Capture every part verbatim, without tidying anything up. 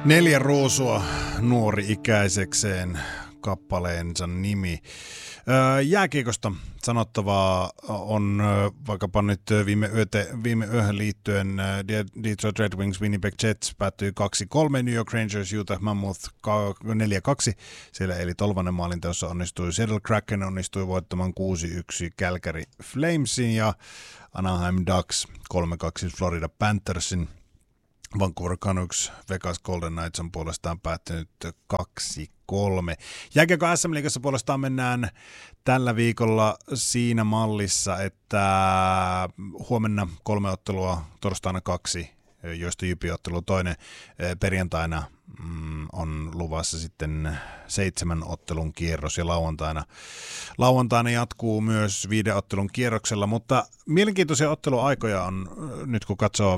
Neljä ruusua nuori-ikäisekseen kappaleensa nimi. Jääkiekosta sanottavaa on vaikkapa nyt viime, yöte, viime yöhön liittyen Detroit Red Wings Winnipeg Jets päättyi kaksi kolme, New York Rangers Utah Mammoth neljä kaksi. Siellä eli Tolvanen maalinteossa onnistui, Seattle Kraken onnistui voittamaan kuusi yksi Calgary Flamesin ja Anaheim Ducks kolme kaksi Florida Panthersin. Vancouver Canucks, Vegas Golden Knights on puolestaan päättynyt kaksi kolme. Jääkiekko S M-liigassa puolestaan mennään tällä viikolla siinä mallissa, että huomenna kolme ottelua, torstaina kaksi, joista Jypi-ottelu toinen. Perjantaina mm, on luvassa sitten seitsemän ottelun kierros ja lauantaina, lauantaina jatkuu myös viiden ottelun kierroksella, mutta mielenkiintoisia otteluaikoja on nyt kun katsoo,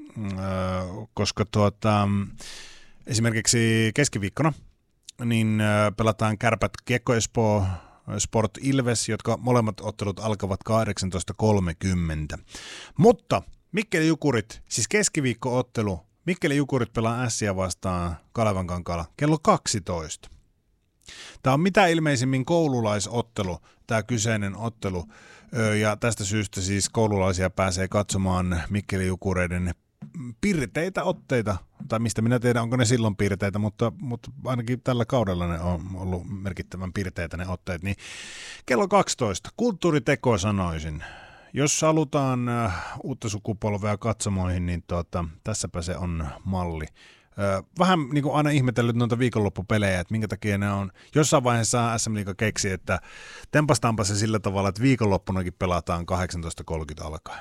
koska tuota, esimerkiksi keskiviikkona niin pelataan Kärpät Kiekko Espoo, Sport Ilves, jotka molemmat ottelut alkavat kahdeksantoista kolmekymmentä. Mutta Mikkeli Jukurit, siis keskiviikko-ottelu, Mikkeli Jukurit pelaa Ässiä vastaan Kalevankankaalla kello kaksitoista. Tämä on mitä ilmeisimmin koululaisottelu, tämä kyseinen ottelu, ja tästä syystä siis koululaisia pääsee katsomaan Mikkeli Jukureiden pirteitä otteita, tai mistä minä tiedän, onko ne silloin pirteitä, mutta, mutta ainakin tällä kaudella ne on ollut merkittävän pirteitä ne otteet, niin kello kaksitoista, kulttuuriteko sanoisin. Jos halutaan uutta sukupolvea katsomoihin, niin tuota, tässäpä se on malli. Vähän niin kuin aina ihmetellyt noita viikonloppupelejä, että minkä takia ne on. Jossain vaiheessa S M-liiga keksi, että tempastaanpa se sillä tavalla, että viikonloppunakin pelataan kahdeksantoista kolmekymmentä alkaen.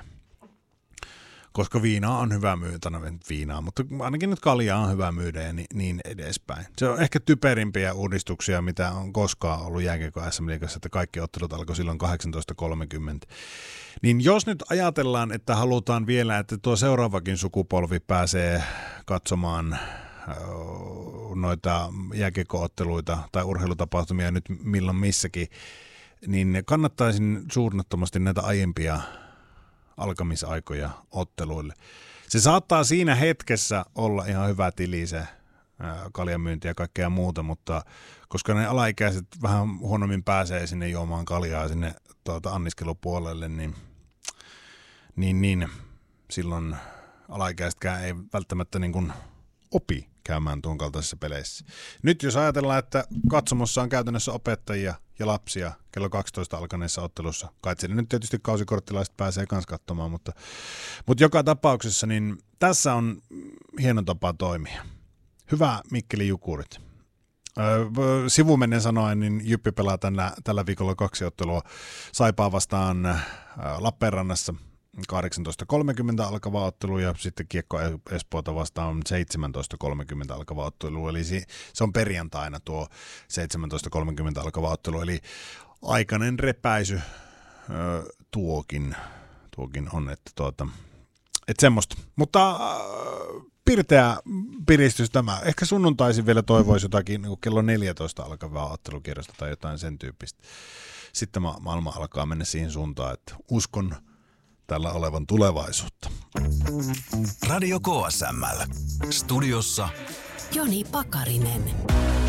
Koska viinaa on hyvä myydä, no viinaa, mutta ainakin nyt kaljaa on hyvä myydä ja niin, niin edespäin. Se on ehkä typerimpiä uudistuksia, mitä on koskaan ollut jääkiekko S M-liigassa, että kaikki ottelut alkoi silloin kahdeksantoista kolmekymmentä. Niin jos nyt ajatellaan, että halutaan vielä, että tuo seuraavakin sukupolvi pääsee katsomaan noita jääkiekko-otteluita tai urheilutapahtumia nyt milloin missäkin, niin kannattaisin suunnattomasti näitä aiempia alkamisaikoja otteluille. Se saattaa siinä hetkessä olla ihan hyvä tili se kaljanmyynti ja kaikkea muuta, mutta koska ne alaikäiset vähän huonommin pääsee sinne juomaan kaljaa sinne tuota, anniskelupuolelle, niin, niin, niin silloin alaikäisetkään ei välttämättä niin kuin opi käymään tuon kaltaisissa peleissä. Nyt jos ajatellaan, että katsomossa on käytännössä opettajia ja lapsia kello kaksitoista alkaneessa ottelussa, kai siellä nyt tietysti kausikorttilaiset pääsee kans katsomaan, mutta, mutta joka tapauksessa niin tässä on hieno tapa toimia. Hyvä Mikkeli Jukurit. Öö, sivumennen sanoen, niin Jyppi pelaa tällä, tällä viikolla kaksi ottelua Saipaa vastaan ää, Lappeenrannassa. kahdeksantoista kolmekymmentä alkava ottelu ja sitten Kiekko Espoota vastaan seitsemäntoista kolmekymmentä alkava ottelu, eli se on perjantaina tuo seitsemäntoista kolmekymmentä alkava ottelu, eli aikainen repäisy tuokin, tuokin on, että tuota, että semmoista. Mutta pirteä piristys tämä. Ehkä sunnuntaisin vielä toivoisi jotakin niin kello neljätoista alkavaa ottelukierrosta tai jotain sen tyyppistä. Sitten ma- maailma alkaa mennä siihen suuntaan, että uskon tällä olevan tulevaisuutta. Radio K S M L. Studiossa Joni Pakarinen.